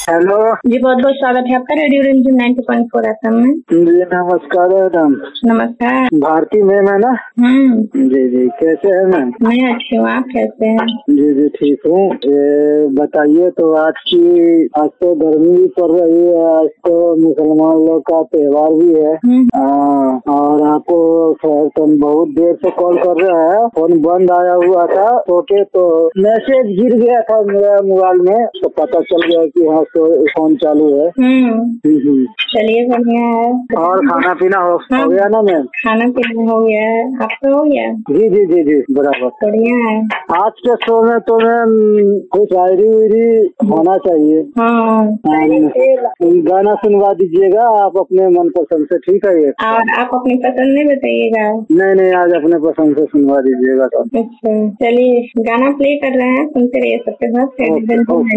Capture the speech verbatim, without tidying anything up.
Hello जी, बहुत बहुत स्वागत है आपका radio Ranjan ninety point four F M में। जी नमस्कार मैडम। नमस्कार। भारती मैम है ना? हम्म जी जी, कैसे है मैम? मैं अच्छी हूँ, आप कैसे हैं? जी जी ठीक हूँ। ये बताइए, तो आज की आज तो गर्मी भी पड़ रही है, आज तो मुसलमान लोग का त्योहार भी है। हम्म। आ, और आपको खैर तुम बहुत देर से कॉल कर रहे हैं, फोन बंद आया हुआ था, सोचे तो मैसेज गिर गया था मेरा मोबाइल में, तो पता चल गया कि हाँ तो फोन चालू है। हम्म चलिए, बढ़िया है। और खाना पीना हो, हाँ, हो गया ना मैम? खाना पीना हो गया है, आपका हो गया? जी जी जी जी बराबर। बढ़िया है। आज के शो में तो मैम कुछ शायरी उयरी होना चाहिए। हाँ, गाना सुनवा दीजिएगा आप अपने मन पसंद से, ठीक है? ये और आप अपनी पसंद नहीं बताइएगा? नहीं नहीं, आज अपने पसंद से सुनवा दीजिएगा तो। अच्छा, चलिए गाना प्ले कर रहे हैं, सुनते रहिए सबके साथ।